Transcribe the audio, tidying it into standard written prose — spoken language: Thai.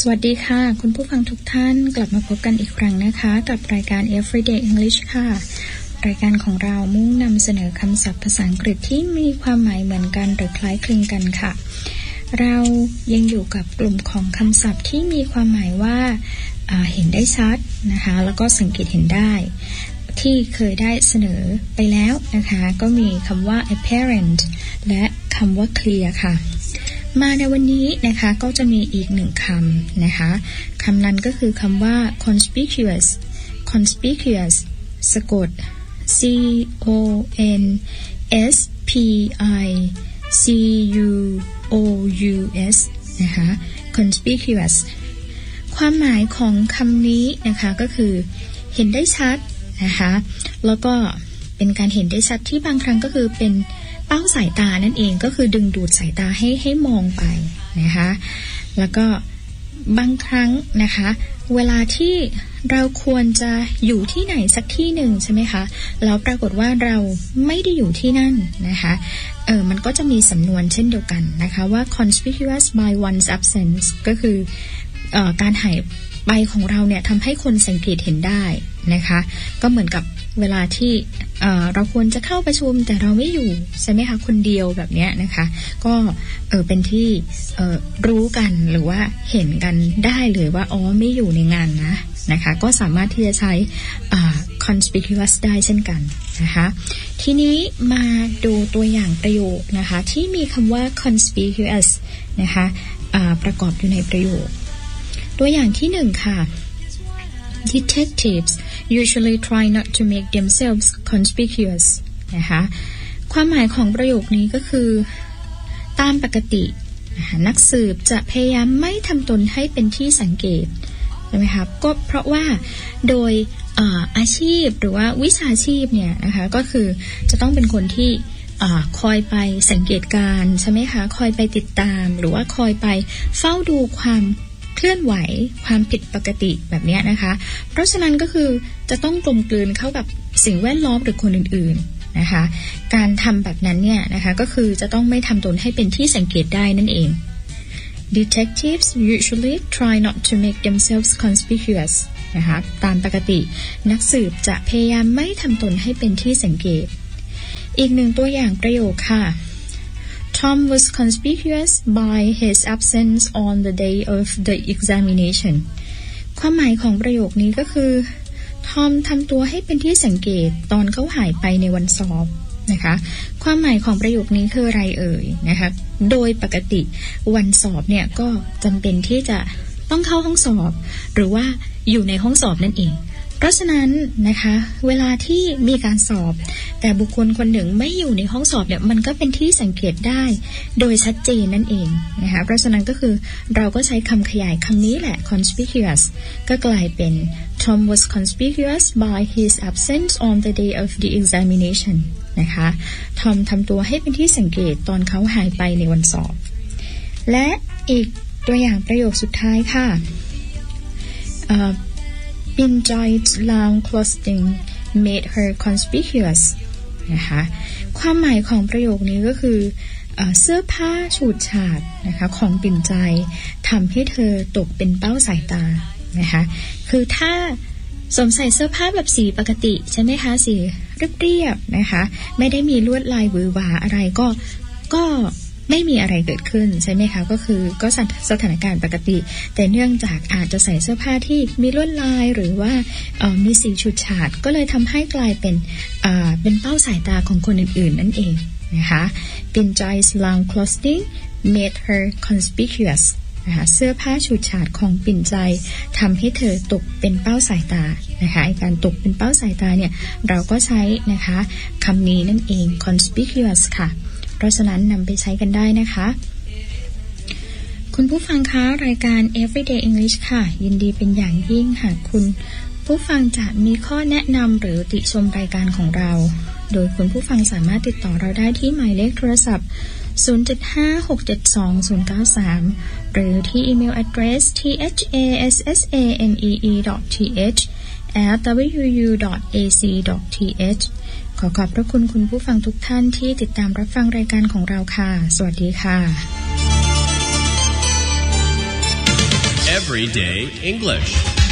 วัสดีค่ะคุณผู้ฟังทุกท่านกลับมาพบกันอีกครั้งนะคะกับรายการ Everyday English ค่ะรายการของเรามุ่งนำเสนอคำศัพท์ภาษาอังกฤษที่มีความหมายเหมือนกันหรือคล้ายคลึงกันค่ะเรายังอยู่กับกลุ่มของคำศัพท์ที่มีความหมายว่าเห็นได้ชัดนะคะแล้วก็สังเกตเห็นได้ที่เคยได้เสนอไปแล้วนะคะก็มีคำว่า apparent และคำว่า clear ค่ะมาในวันนี้นะคะก็จะมีอีกหนึ่งคำนะคะคำนั้นก็คือคำว่า conspicuous สะกด C O N S P I C U O U S นะคะ conspicuous ความหมายของคำนี้นะคะก็คือเห็นได้ชัดนะคะแล้วก็เป็นการเห็นได้ชัดที่บางครั้งก็คือเป็นเป้าสายตานั่นเองก็คือดึงดูดสายตาให้มองไปนะคะแล้วก็บางครั้งนะคะเวลาที่เราควรจะอยู่ที่ไหนสักที่หนึ่งใช่ไหมคะแล้วปรากฏว่าเราไม่ได้อยู่ที่นั่นนะคะมันก็จะมีสำนวนเช่นเดียวกันนะคะว่า conspicuous by one's absence ก็คือการหายไปของเราเนี่ยทำให้คนสังเกตเห็นได้นะคะก็เหมือนกับเวลาที่เราควรจะเข้าประชุมแต่เราไม่อยู่ใช่ไหมคะคนเดียวแบบนี้นะคะก็เป็นที่รู้กันหรือว่าเห็นกันได้เลยว่าอ๋อไม่อยู่ในงานนะคะก็สามารถที่จะใช้conspicuous ได้เช่นกันนะคะทีนี้มาดูตัวอย่างประโยคนะคะที่มีคำว่า conspicuous นะคะประกอบอยู่ในประโยคตัวอย่างที่หนึ่งค่ะ Detectives usually try not to make themselves conspicuous นะคะความหมายของประโยคนี้ก็คือตามปกตินะคะนักสืบจะพยายามไม่ทำตนให้เป็นที่สังเกตใช่ไหมคะก็เพราะว่าโดยอาชีพหรือว่าวิชาชีพเนี่ยนะคะก็คือจะต้องเป็นคนที่คอยไปสังเกตการใช่ไหมคะคอยไปติดตามหรือว่าคอยไปเฝ้าดูความเคลื่อนไหวความผิดปกติแบบนี้นะคะเพราะฉะนั้นก็คือจะต้องกลมกลืนเข้ากับสิ่งแวดล้อมหรือคนอื่นๆนะคะการทำแบบนั้นเนี่ยนะคะก็คือจะต้องไม่ทำตนให้เป็นที่สังเกตได้นั่นเอง Detectives usually try not to make themselves conspicuous นะคะตามปกตินักสืบจะพยายามไม่ทำตนให้เป็นที่สังเกตอีกหนึ่งตัวอย่างประโยคค่ะTom was conspicuous by his absence on the day of the examination ความหมายของประโยคนี้ก็คือทอมทำตัวให้เป็นที่สังเกตตอนเขาหายไปในวันสอบนะคะความหมายของประโยคนี้คืออะไรเอ่ยนะคะโดยปกติวันสอบเนี่ยก็จำเป็นที่จะต้องเข้าห้องสอบหรือว่าอยู่ในห้องสอบนั่นเองเพราะฉะนั้นนะคะเวลาที่มีการสอบแต่บุคคลคนหนึ่งไม่อยู่ในห้องสอบเนี่ยมันก็เป็นที่สังเกตได้โดยชัดเจนนั่นเองนะคะเพราะฉะนั้นก็คือเราก็ใช้คำขยายคำนี้แหละ conspicuous ก็กลายเป็น Tom was conspicuous by his absence on the day of the examination นะคะทอมทำตัวให้เป็นที่สังเกตตอนเขาหายไปในวันสอบและอีกตัวอย่างประโยคสุดท้ายค่ะBinjai's long clothing made her conspicuous นะคะความหมายของประโยคนี้ก็คือเสื้อผ้าฉูดฉาดนะคะของปิ่นใจทำให้เธอตกเป็นเป้าสายตานะคะคือถ้าสวมใส่เสื้อผ้าแบบสีปกติใช่ไหมคะสีเรียบๆนะคะไม่ได้มีลวดลายหวือหวาอะไรก็ไม่มีอะไรเกิดขึ้นใช่ไหมคะก็คือก็สถานการณ์ปกติแต่เนื่องจากอาจจะใส่เสื้อผ้าที่มีลวดลายหรือว่ามีสีฉูดฉาดก็เลยทำให้กลายเป็นเป้าสายตาของคนอื่นๆนั่นเองนะคะ Binjai's long clothing made her conspicuous นะคะเสื้อผ้าฉูดฉาดของปิ่นใจทำให้เธอตกเป็นเป้าสายตานะคะการตกเป็นเป้าสายตาเนี่ยเราก็ใช้นะคะคำนี้นั่นเอง conspicuous ค่ะเพราะฉะนั้นนำไปใช้กันได้นะคะคุณผู้ฟังคะรายการ Everyday English ค่ะยินดีเป็นอย่างยิ่งหากคุณผู้ฟังจะมีข้อแนะนำหรือติชมรายการของเราโดยคุณผู้ฟังสามารถติดต่อเราได้ที่หมายเลขโทรศัพท์ 075-672-093 หรือที่อีเมล address thassanee.th@wuu.ac.th ขอขอบพระคุณคุณผู้ฟังทุกท่านที่ติดตามรับฟังรายการของเราค่ะสวัสดีค่ะ Everyday English